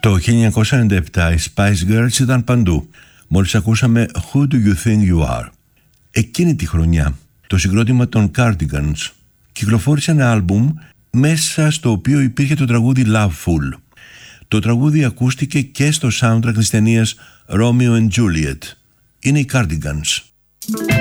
Το 1997 οι Spice Girls ήταν παντού. Μόλις ακούσαμε Who Do You Think You Are. Εκείνη τη χρονιά το συγκρότημα των Cardigans κυκλοφόρησε ένα άλμπουμ μέσα στο οποίο υπήρχε το τραγούδι Loveful. Το τραγούδι ακούστηκε και στο soundtrack της ταινίας Romeo and Juliet. Είναι οι Cardigans.